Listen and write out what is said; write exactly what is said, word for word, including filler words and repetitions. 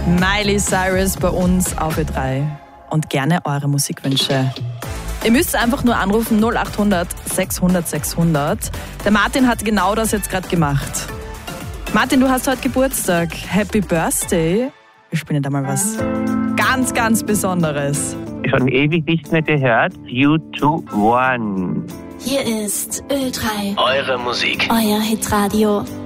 Miley Cyrus bei uns auf Ö drei. Und gerne eure Musikwünsche. Ihr müsst einfach nur anrufen null acht hundert sechshundert sechshundert. Der Martin hat genau das jetzt gerade gemacht. Martin, du hast heute Geburtstag. Happy Birthday. Wir spielen da mal was ganz, ganz Besonderes. Schon ewig nichts mehr gehört. You to One. Hier ist Ö drei. Eure Musik. Euer Hitradio.